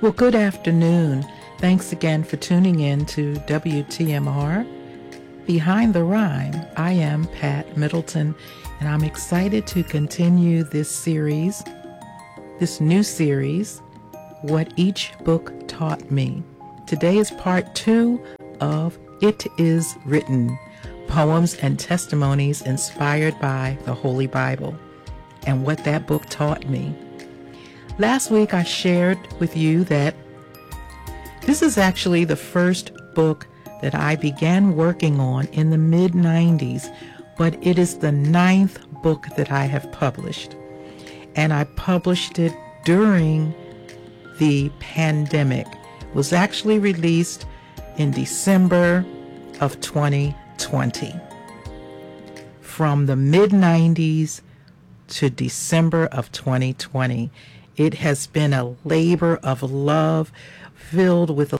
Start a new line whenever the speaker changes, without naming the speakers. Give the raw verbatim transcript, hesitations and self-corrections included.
Well, good afternoon. Thanks again for tuning in to W T M R Behind the Rhyme. I am Pat Middleton, and I'm excited to continue this series, this new series, What Each Book Taught Me. Today is part two of It Is Written, Poems and Testimonies Inspired by the Holy Bible, and what that book taught me. Last week I shared with you that this is actually the first book that I began working on in the mid nineties, but it is the ninth book that I have published. And I published it during the pandemic. It was actually released in December of twenty twenty. From the mid nineties to December of twenty twenty. It has been a labor of love filled with